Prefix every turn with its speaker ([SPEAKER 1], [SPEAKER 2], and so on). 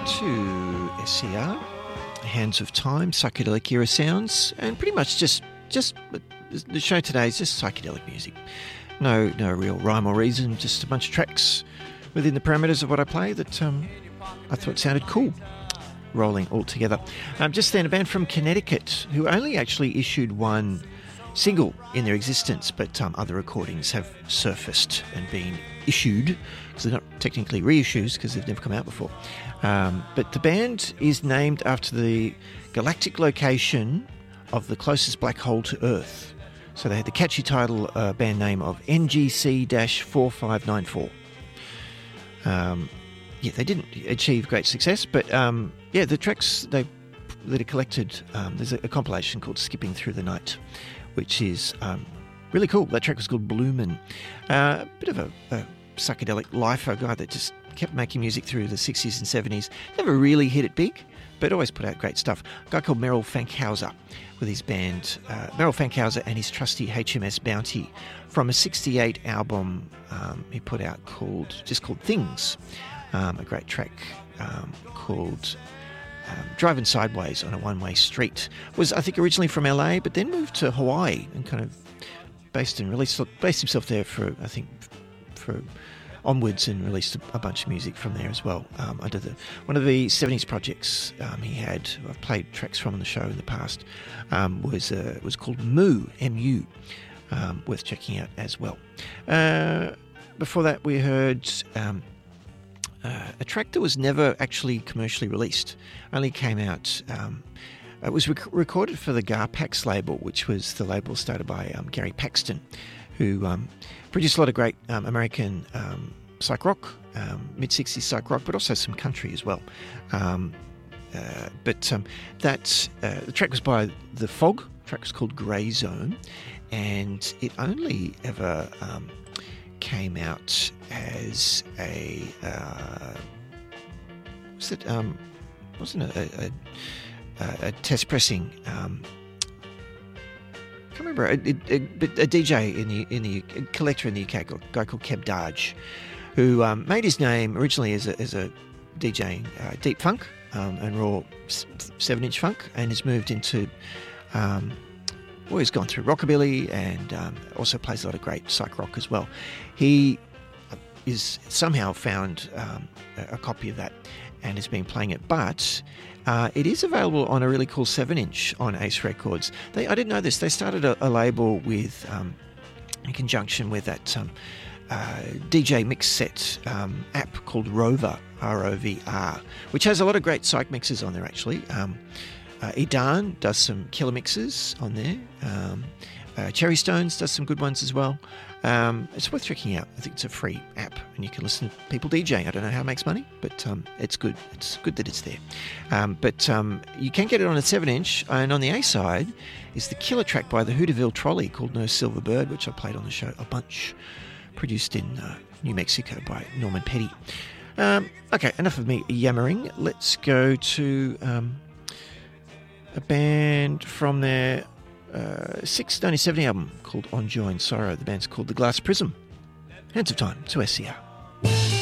[SPEAKER 1] to SCR, Hands of Time, psychedelic era sounds, and pretty much just the show today is just psychedelic music. No real rhyme or reason, just a bunch of tracks within the parameters of what I play that I thought sounded cool, rolling all together. Just then, a band from Connecticut who only actually issued one single in their existence, but other recordings have surfaced and been issued, because they're not technically reissues because they've never come out before. But the band is named after the galactic location of the closest black hole to Earth. So they had the catchy title, band name of NGC-4594. They didn't achieve great success, but the tracks that are collected, there's a compilation called Skipping Through the Night, which is really cool. That track was called Bloomin'. A bit of a psychedelic lifer, guy that just kept making music through the 60s and 70s. Never really hit it big, but always put out great stuff. A guy called Merrill Fankhauser with his band, Merrill Fankhauser and his trusty HMS Bounty, from a 68 album he put out called Things. A great track called Driving Sideways on a One-Way Street. Was, I think, originally from LA, but then moved to Hawaii and kind of based himself there for onwards, and released a bunch of music from there as well. Under one of the 70s projects he had, I've played tracks from on the show in the past, was called Moo, M-U, worth checking out as well. Before that, we heard a track that was never actually commercially released, only came out. It was recorded for the Garpax label, which was the label started by Gary Paxton, who produced a lot of great American psych rock, mid-60s psych rock, but also some country as well. The track was by The Fog. The track was called Grey Zone, and it only ever came out as a a test pressing. I can't remember. But a DJ in the collector in the UK, a guy called Keb Darge, who made his name originally as a DJ deep funk and raw 7-inch funk, and has moved into. He's gone through rockabilly and also plays a lot of great psych rock as well. He is somehow found a copy of that and has been playing it, but it is available on a really cool 7-inch on Ace Records. I didn't know this. They started a label with in conjunction with that DJ mix set app called Rover, R-O-V-R, which has a lot of great psych mixes on there actually. Edan does some killer mixes on there. Cherry Stones does some good ones as well. It's worth checking out. I think it's a free app and you can listen to people DJing. I don't know how it makes money, but it's good. It's good that it's there. But you can get it on a 7-inch, and on the A side is the killer track by the Hooterville Trolley called No Silver Bird, which I played on the show a bunch, produced in New Mexico by Norman Petty. Okay, enough of me yammering. Let's go to a band from their 1970 album called On Joy and Sorrow. The band's called The Glass Prism. Hands of Time to SCR.